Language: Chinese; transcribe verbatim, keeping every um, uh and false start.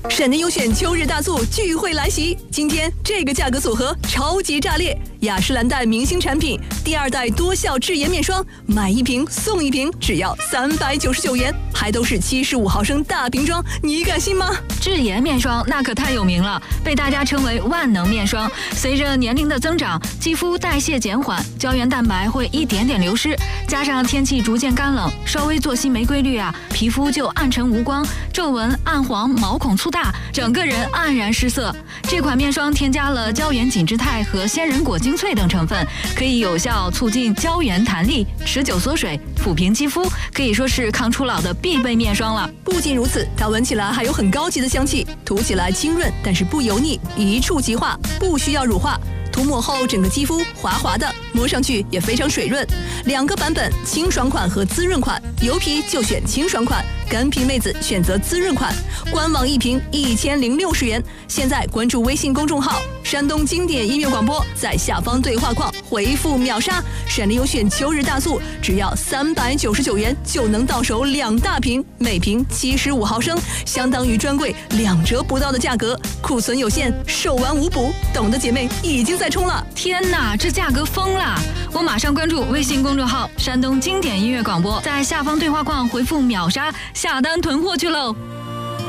闪电优选秋日大促聚会来袭，今天这个价格组合超级炸裂！雅诗兰黛明星产品第二代多效智妍面霜，买一瓶送一瓶，只要三百九十九元，还都是七十五毫升大瓶装，你敢信吗？ 智妍面霜那可太有名了，被大家称为万能面霜。随着年龄的增长，肌肤代谢减缓，胶原蛋白会一点点流失，加上天气逐渐干冷，稍微作息没规律啊，皮肤就暗沉无光，皱纹、暗黄、毛孔粗大，整个人黯然失色。这款面霜添加了胶原紧致肽和鲜人果精粹等成分，可以有效促进胶原弹力、持久缩水、抚平肌肤，可以说是抗初老的必备面霜了。 不仅如此，它闻起来还有很高级的香气，涂起来清润，但是不油腻，一触即化，不需要乳化。涂抹后整个肌肤滑滑的，摸上去也非常水润。两个版本，清爽款和滋润款，油皮就选清爽款，干皮妹子选择滋润款。官网一瓶一千零六十元，现在关注微信公众号山东经典音乐广播，在下方对话框回复秒杀，闪电优选秋日大促，只要三百九十九元就能到手两大瓶，每瓶七十五毫升，相当于专柜两折不到的价格，库存有限，售完无补，懂的姐妹已经在冲了。 天哪，这价格疯了！我马上关注微信公众号山东经典音乐广播，在下方对话框回复秒杀，下单囤货去喽。